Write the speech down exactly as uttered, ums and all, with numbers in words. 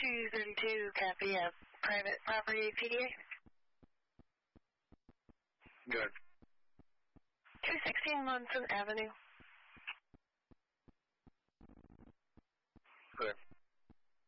two thirty-two, copy, uh, private property P D A. Good. two sixteen Munson Avenue. Good.